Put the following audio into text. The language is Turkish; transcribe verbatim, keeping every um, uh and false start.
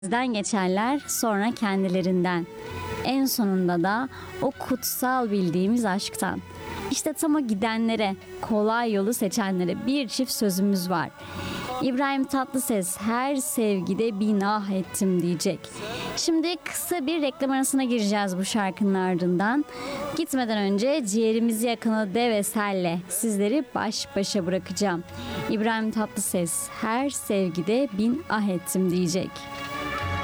Bizden geçerler, sonra kendilerinden. En sonunda da o kutsal bildiğimiz aşktan. İşte tam o gidenlere, kolay yolu seçenlere bir çift sözümüz var. İbrahim Tatlıses her sevgide bin ah ettim diyecek. Şimdi kısa bir reklam arasına gireceğiz bu şarkının ardından. Gitmeden önce ciğerimizi yakan o dev eserle sizleri baş başa bırakacağım. İbrahim Tatlıses her sevgide bin ah ettim diyecek.